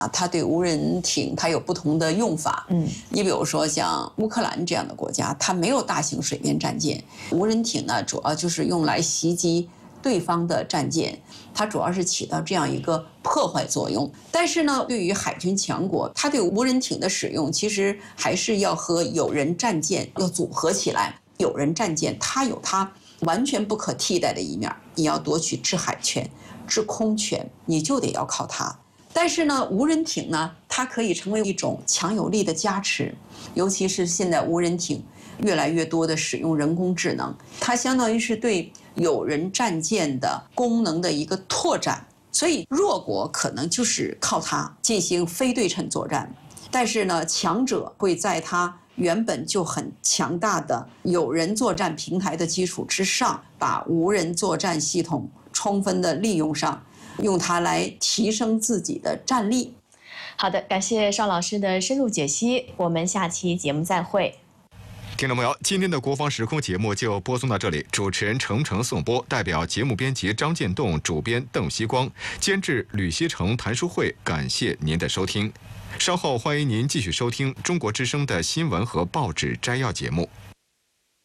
它对无人艇它有不同的用法。你比如说像乌克兰这样的国家，它没有大型水面战舰，无人艇呢主要就是用来袭击对方的战舰，它主要是起到这样一个破坏作用。但是呢，对于海军强国，它对无人艇的使用其实还是要和有人战舰要组合起来。有人战舰它有它完全不可替代的一面，你要夺取制海权、制空权，你就得要靠它。但是呢，无人艇呢，它可以成为一种强有力的加持，尤其是现在无人艇越来越多的使用人工智能，它相当于是对有人战舰的功能的一个拓展。所以弱国可能就是靠它进行非对称作战，但是呢，强者会在它原本就很强大的有人作战平台的基础之上，把无人作战系统充分的利用上，用它来提升自己的战力。 好的，感谢邵老师的深入解析，我们下期节目再会。 听众朋友，今天的国防时空节目就播送到这里，主持人程程颂播，代表节目编辑张建栋、主编邓锡光、监制吕锡成、谭淑慧，感谢您的收听。稍后欢迎您继续收听中国之声的新闻和报纸摘要节目。